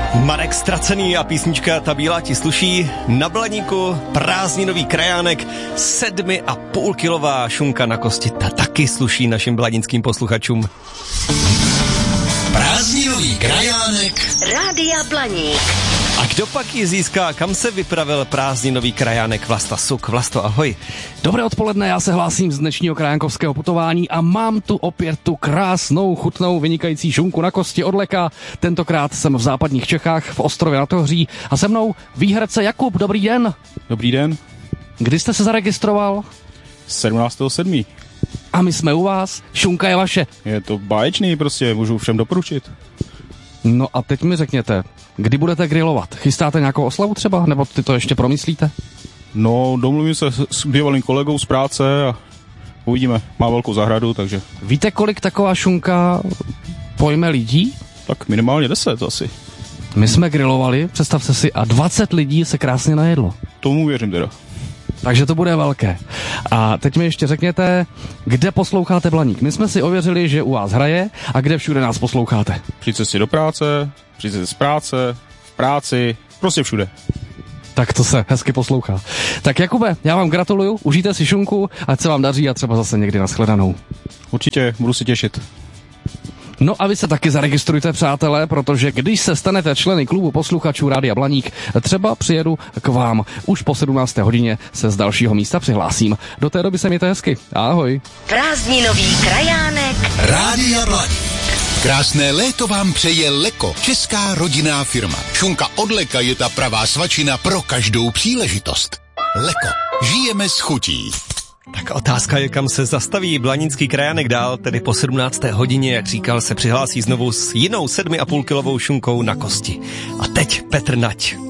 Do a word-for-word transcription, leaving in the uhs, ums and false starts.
Marek Ztracený a písnička Ta bílá ti sluší. Na Blaníku prázdninový krajánek, sedmi a půl kilová šunka na kosti. Ta taky sluší našim blanínským posluchačům. Prázdninový krajánek Rádia Blaník. A kdo pak ji získá? Kam se vypravil prázdninový krajánek? Vlasta Suk. Vlasto, ahoj. Dobré odpoledne, já se hlásím z dnešního krajánkovského putování a mám tu opět tu krásnou, chutnou, vynikající šunku na kosti od Leka. Tentokrát jsem v západních Čechách, v Ostrově nad Ohří a se mnou výherce Jakub. Dobrý den. Dobrý den. Kdy jste se zaregistroval? sedmnáctého sedmého A my jsme u vás. Šunka je vaše. Je to báječný, prostě můžu všem doporučit. No a teď mi řekněte, kdy budete grilovat? Chystáte nějakou oslavu třeba? Nebo ty to ještě promyslíte? No, domluvím se s bývalým kolegou z práce a uvidíme. Má velkou zahradu, takže... Víte, kolik taková šunka pojme lidí? Tak minimálně deset asi. My jsme grilovali, představte si, a dvacet lidí se krásně najedlo. Tomu věřím teda. Takže to bude velké. A teď mi ještě řekněte, kde posloucháte Blaník. My jsme si ověřili, že u vás hraje a kde všude nás posloucháte. Při cestě do práce, při cestě z práce, v práci, prostě všude. Tak to se hezky poslouchá. Tak Jakube, já vám gratuluju, užijte si šunku, ať se vám daří a třeba zase někdy nashledanou. Určitě, budu se těšit. No a vy se taky zaregistrujte, přátelé, protože když se stanete členy klubu posluchačů Rádia Blaník, třeba přijedu k vám. Už po sedmnácté hodině se z dalšího místa přihlásím. Do té doby se mějte hezky. Ahoj. Prázdninový krajánek Rádia Blaník. Krásné léto vám přeje Leko, česká rodinná firma. Šunka od Leka je ta pravá svačina pro každou příležitost. Leko, žijeme s chutí. Tak otázka je, kam se zastaví blanínský krajánek dál, tedy po sedmnácté hodině, jak říkal, se přihlásí znovu s jinou sedmi a půl kilovou šunkou na kosti. A teď Petr Nať.